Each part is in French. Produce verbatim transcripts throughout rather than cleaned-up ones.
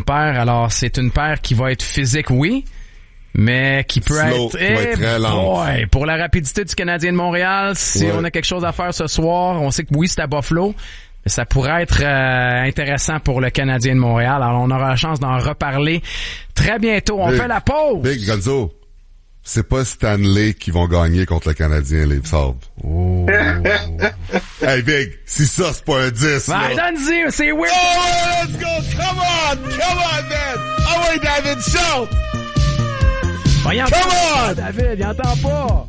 paire. Alors, c'est une paire qui va être physique, oui, mais qui peut Slow, être, eh, être très lente. Ouais, pour la rapidité du Canadien de Montréal, si ouais. on a quelque chose à faire ce soir, on sait que oui, c'est à Buffalo, mais ça pourrait être euh, intéressant pour le Canadien de Montréal. Alors, on aura la chance d'en reparler très bientôt. On Big, fait la pause. Big Gonzo, c'est pas Stanley qui vont gagner contre le Canadien, les Sabres. Oh. Hey, Big, si ça, c'est pas un dix, Ben, là. donne-y, c'est weird. Oh, let's go! Come on! Come on, man! Ah ouais, David, shout! Ben, il entend pas, David, il entend pas.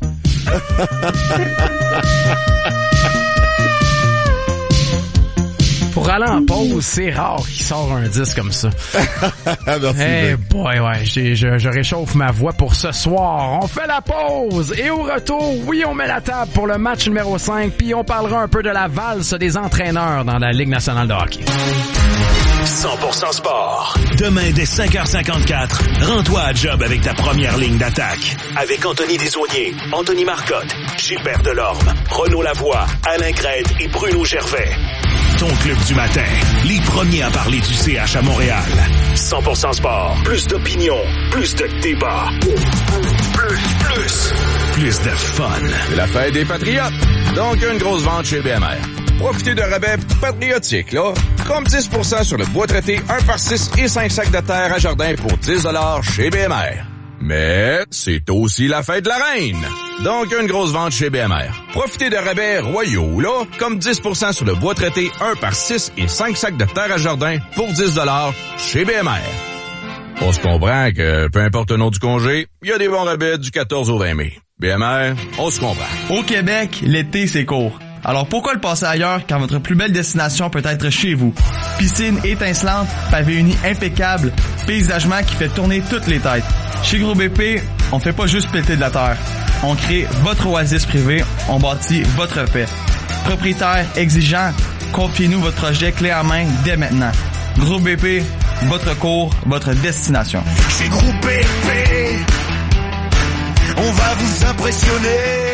Pour aller en pause, c'est rare qu'il sort un dix comme ça. Merci, Hey Big. boy, ouais, j'ai, je, je réchauffe ma voix pour ce soir. On fait la pause et au retour, oui, on met la table pour le match numéro cinq, puis on parlera un peu de la valse des entraîneurs dans la Ligue nationale de hockey. cent pour cent sport. Demain, dès cinq heures cinquante-quatre, rends-toi à job avec ta première ligne d'attaque. Avec Anthony Desaulniers, Anthony Marcotte, Gilbert Delorme, Renaud Lavoie, Alain Crête et Bruno Gervais. Ton club du matin, les premiers à parler du C H à Montréal. cent pour cent sport, plus d'opinion, plus de débat. Plus, plus, plus de fun. C'est la fête des Patriotes, donc une grosse vente chez B M R. Profitez de rabais patriotiques, là. Comme dix pour cent sur le bois traité un par six et cinq sacs de terre à jardin pour dix dollars chez B M R. Mais c'est aussi la fête de la reine. Donc, une grosse vente chez B M R. Profitez de rabais royaux, là, comme dix pour cent sur le bois traité un par six et cinq sacs de terre à jardin pour dix dollars chez B M R. On se comprend que, peu importe le nom du congé, il y a des bons rabais du quatorze au vingt mai. B M R, on se comprend. Au Québec, l'été, c'est court. Alors pourquoi le passer ailleurs quand votre plus belle destination peut être chez vous? Piscine étincelante, pavé uni impeccable, paysagement qui fait tourner toutes les têtes. Chez Gros B P, on fait pas juste péter de la terre. On crée votre oasis privée, on bâtit votre paix. Propriétaire exigeant, confiez-nous votre projet clé en main dès maintenant. Gros B P, votre cours, votre destination. Chez Groupe B P, on va vous impressionner.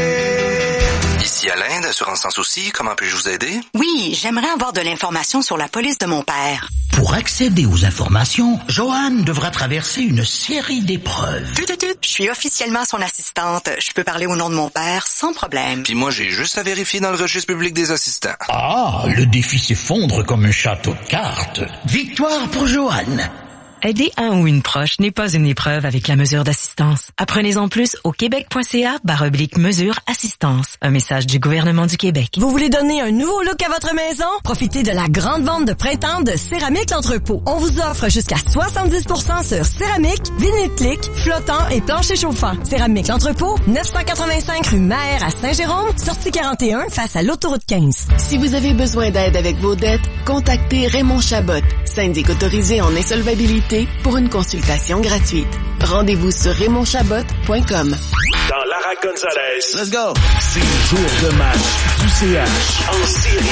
Ici Alain d'Assurance Sans Souci, comment puis-je vous aider? Oui, j'aimerais avoir de l'information sur la police de mon père. Pour accéder aux informations, Joanne devra traverser une série d'épreuves. Tut, tut, tut. Je suis officiellement son assistante. Je peux parler au nom de mon père sans problème. Puis moi, j'ai juste à vérifier dans le registre public des assistants. Ah, le défi s'effondre comme un château de cartes. Victoire pour Joanne. Aider un ou une proche n'est pas une épreuve avec la mesure d'assistance. Apprenez-en plus au québec.ca barre oblique mesure assistance. Un message du gouvernement du Québec. Vous voulez donner un nouveau look à votre maison? Profitez de la grande vente de printemps de Céramique L'Entrepôt. On vous offre jusqu'à soixante-dix pour cent sur céramique, vinyle clic, flottant et plancher chauffant. Céramique L'Entrepôt, neuf cent quatre-vingt-cinq rue Maher à Saint-Jérôme, sortie quarante et un face à l'autoroute quinze. Si vous avez besoin d'aide avec vos dettes, contactez Raymond Chabot, syndic autorisé en insolvabilité, pour une consultation gratuite. Rendez-vous sur raymond chabot point com. Dans Lara Gonzalez, Let's go! c'est le jour de match du C H en série.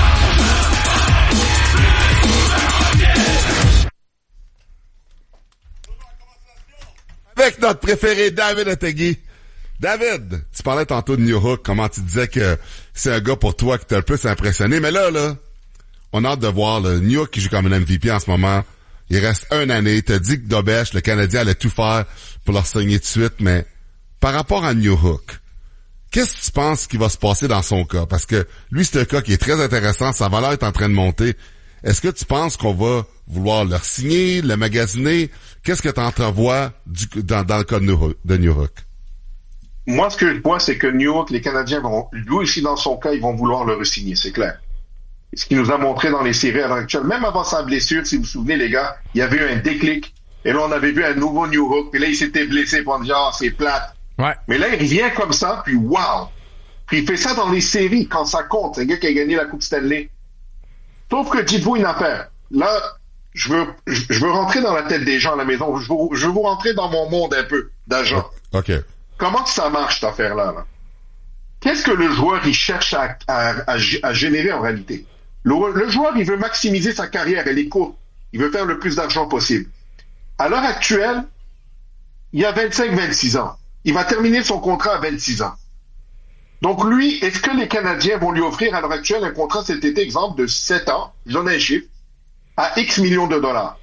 Avec notre préféré, David Otegui. David, tu parlais tantôt de New Hook, comment tu disais que c'est un gars pour toi qui t'a le plus impressionné, mais là, là, on a hâte de voir le New Hook qui joue comme un M V P en ce moment. Il reste une année. T'as dit que Dobèche, le Canadien, allait tout faire pour leur signer de suite, mais par rapport à New Hook, qu'est-ce que tu penses qui va se passer dans son cas? Parce que lui, c'est un cas qui est très intéressant, sa valeur est en train de monter. Est-ce que tu penses qu'on va vouloir le signer, le magasiner? Qu'est-ce que tu entrevois du, dans, dans le cas de New Hook? De New Hook? Moi, ce que je vois, c'est que New Hook, les Canadiens vont, lui aussi dans son cas, ils vont vouloir le re-signer, c'est clair. Ce qu'il nous a montré dans les séries à l'heure actuelle, même avant sa blessure, si vous vous souvenez, les gars, il y avait eu un déclic. Et là, on avait vu un nouveau New Hook. Puis là, il s'était blessé pour dire, ah, oh, c'est plate. Ouais. Mais là, il revient comme ça, puis wow! Puis il fait ça dans les séries, quand ça compte. C'est un gars qui a gagné la Coupe Stanley. Sauf que dites-vous une affaire. Là, je veux, je veux rentrer dans la tête des gens à la maison. Je veux, je veux vous rentrer dans mon monde un peu d'agent. OK. Comment ça marche, cette affaire-là, là? Qu'est-ce que le joueur, il cherche à, à, à, à générer en réalité? Le, le joueur, il veut maximiser sa carrière, elle est courte. Il veut faire le plus d'argent possible. À l'heure actuelle, il a vingt-cinq vingt-six ans. Il va terminer son contrat à vingt-six ans. Donc lui, est-ce que les Canadiens vont lui offrir à l'heure actuelle un contrat cet été, exemple, de sept ans, je donne un chiffre, à X millions de dollars?